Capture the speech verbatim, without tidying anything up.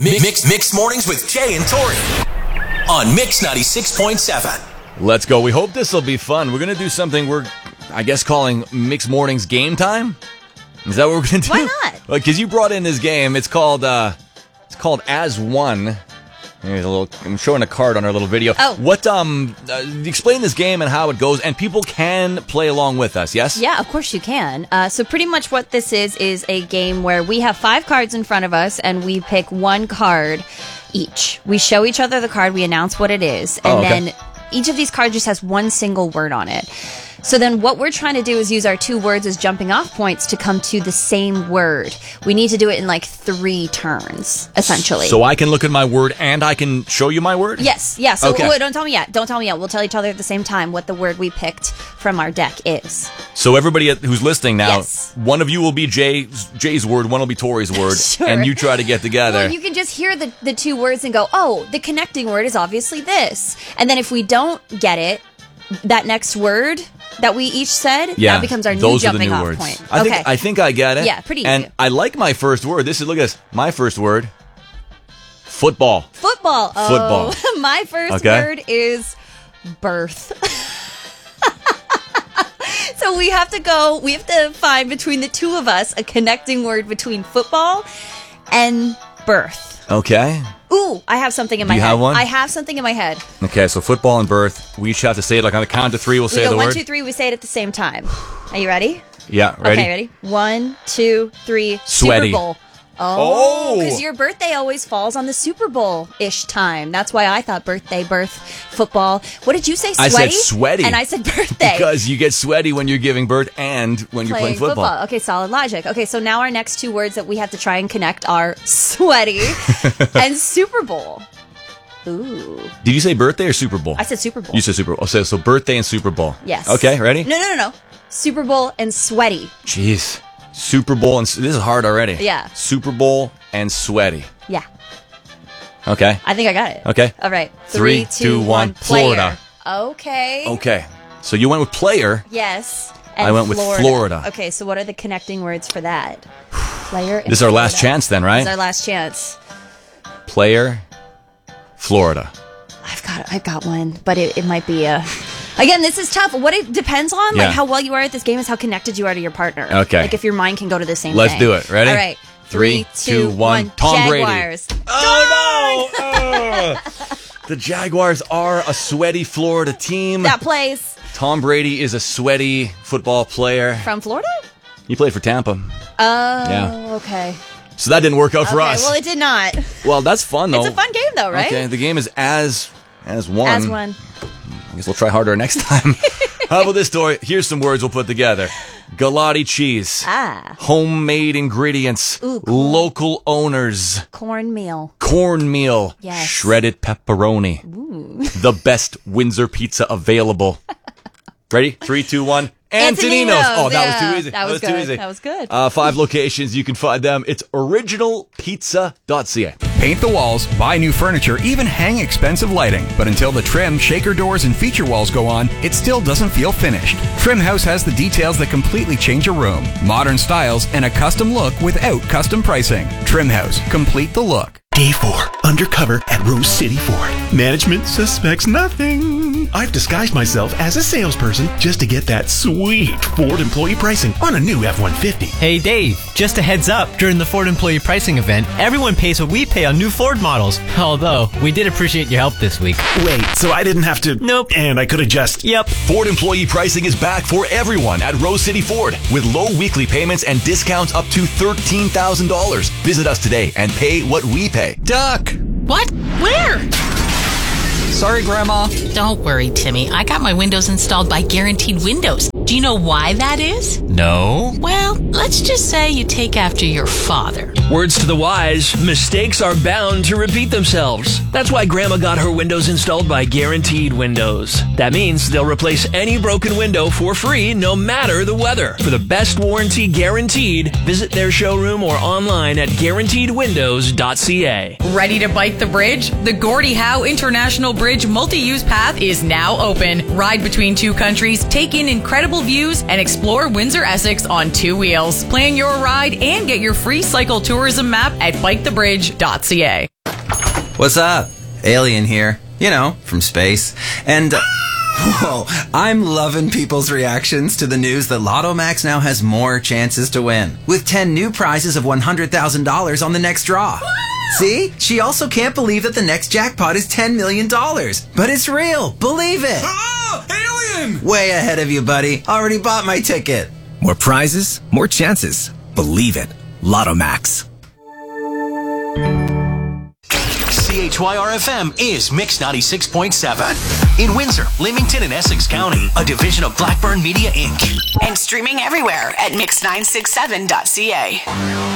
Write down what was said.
Mix Mix Mornings with Jay and Tori on Mix ninety-six point seven. Let's go. We hope this will be fun. We're going to do something we're, I guess, calling Mix Mornings Game Time. Is that what we're going to do? Why not? Because you brought in this game. It's called uh, it's called As One. Here's a little. I'm showing a card on our little video. Oh. What? Um. Uh, explain this game and how it goes, and people can play along with us. Yes. Yeah, of course you can. Uh, so pretty much what this is is a game where we have five cards in front of us, and we pick one card each. We show each other the card. We announce what it is, and Oh, okay. then each of these cards just has one single word on it. So then what we're trying to do is use our two words as jumping off points to come to the same word. We need to do it in like three turns, essentially. So I can look at my word and I can show you my word? Yes, yeah. So Okay. wait, don't tell me yet. Don't tell me yet. We'll tell each other at the same time what the word we picked from our deck is. So everybody who's listening now, Yes. one of you will be Jay's, Jay's word, one will be Tori's word, Sure. and you try to get together. Well, you can just hear the, the two words and go, oh, the connecting word is obviously this. And then if we don't get it, that next word that we each said, Yeah, that becomes our new those are the jumping new off words. point. I okay. think I think I get it. Yeah, pretty easy. And I like my first word. This is look at this. My first word. Football. Football. Oh, Football. My first Okay. word is birth. So we have to go, we have to find between the two of us a connecting word between football and birth. Okay. Ooh, I have something in my you head. have one? I have something in my head. Okay, so football and birth. We each have to say it like on the count of three. We'll We say go the one, word. two, three, we say it at the same time. Are you ready? Yeah, ready? Okay, ready? One, two, three. Sweaty. Super Bowl. Oh. Oh, because your birthday always falls on the Super Bowl-ish time. That's why I thought birthday, birth, football. What did you say, I sweaty? said sweaty. And I said birthday. Because you get sweaty when you're giving birth and when you're playing football. Okay, solid logic. Okay, so now our next two words that we have to try and connect are sweaty and Super Bowl. Ooh. Did you say birthday or Super Bowl? I said Super Bowl. You said Super Bowl. Oh, so, so birthday and Super Bowl. Yes. Okay, ready? No, no, no, no. Super Bowl and sweaty. Jeez. Super Bowl and... This is hard already. Yeah. Super Bowl and sweaty. Yeah. Okay. I think I got it. Okay. All right. Three, two, one, Florida. Okay. Okay. So you went with player. Yes. I went with Florida. Okay, so what are the connecting words for that? Player. and This is our last Florida. chance then, right? This is our last chance. Player, Florida. I've got I've got one, but it, it might be a... Again, this is tough. What it depends on, Yeah. like how well you are at this game is how connected you are to your partner. Okay. Like if your mind can go to the same Let's thing. do it. Ready? All right. Three, two, one. Tom Brady. Jaguars. Oh, no! Ugh. The Jaguars are a sweaty Florida team. That plays Tom Brady is a sweaty football player. from Florida? He played for Tampa. Oh, Yeah. okay. So that didn't work out for Okay, us. well, it did not. Well, that's fun, though. It's a fun game, though, right? Okay, the game is as as one. As one. I guess we'll try harder next time. How about this story? Here's some words we'll put together. Galati cheese. Ah. Homemade ingredients. Ooh, cool. Local owners. Cornmeal. Cornmeal. Yes. Shredded pepperoni. The best Windsor pizza available. Ready? Three, two, one. Antoninos. Oh, that yeah. was too easy. That was too good. easy. That was good. Uh, five locations. You can find them. It's original pizza dot c a. Paint the walls, buy new furniture, even hang expensive lighting. But until the trim, shaker doors, and feature walls go on, it still doesn't feel finished. Trim House has the details that completely change a room. Modern styles and a custom look without custom pricing. Trim House. Complete the look. Day four, undercover at Rose City Ford. Management suspects nothing. I've disguised myself as a salesperson just to get that sweet Ford employee pricing on a new F one fifty. Hey Dave, just a heads up, during the Ford employee pricing event, everyone pays what we pay on new Ford models. Although, we did appreciate your help this week. Wait, so I didn't have to... Nope. And I could have just... Yep. Ford employee pricing is back for everyone at Rose City Ford with low weekly payments and discounts up to thirteen thousand dollars. Visit us today and pay what we pay. Duck! What? Where? Sorry, Grandma. Don't worry, Timmy. I got my windows installed by Guaranteed Windows. Do you know why that is? No. Well, let's just say you take after your father. Words to the wise, mistakes are bound to repeat themselves. That's why Grandma got her windows installed by Guaranteed Windows. That means they'll replace any broken window for free, no matter the weather. For the best warranty guaranteed, visit their showroom or online at guaranteed windows dot c a. Ready to bike the bridge? The Gordie Howe International Bridge multi-use path is now open. Ride between two countries, take in incredible views, and explore Windsor-Essex on two wheels. Plan your ride and get your free cycle tourism map at bike the bridge dot c a. What's up? Alien here. You know, from space. And, uh, whoa, I'm loving people's reactions to the news that Lotto Max now has more chances to win, with ten new prizes of one hundred thousand dollars on the next draw. See? She also can't believe that the next jackpot is ten million dollars. But it's real. Believe it. Oh, alien! Way ahead of you, buddy. Already bought my ticket. More prizes, more chances. Believe it. Lotto Max. C H Y R F M is Mix ninety-six point seven. In Windsor, Leamington, and Essex County, a division of Blackburn Media, Incorporated. And streaming everywhere at mix nine six seven dot c a.